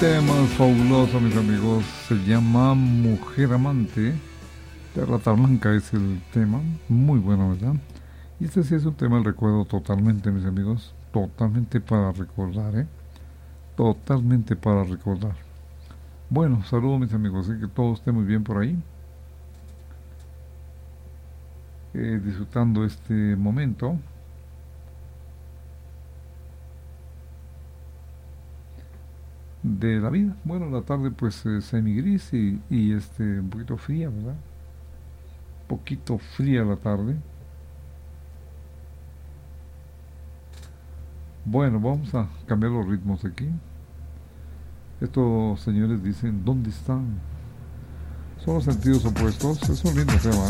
Tema fabuloso, mis amigos. Se llama Mujer Amante. De Rata Blanca es el tema. Muy bueno, ¿verdad? Y este sí es un tema del recuerdo totalmente, mis amigos. Totalmente para recordar, ¿eh? Totalmente para recordar. Bueno, saludos, mis amigos. Sé que todo esté muy bien por ahí. Disfrutando este momento de la vida. Bueno, la tarde pues semi gris y un poquito fría, ¿verdad? Poquito fría la tarde. Bueno, vamos a cambiar los ritmos aquí. Estos señores dicen, ¿dónde están? Son los sentidos opuestos. Es un lindo tema,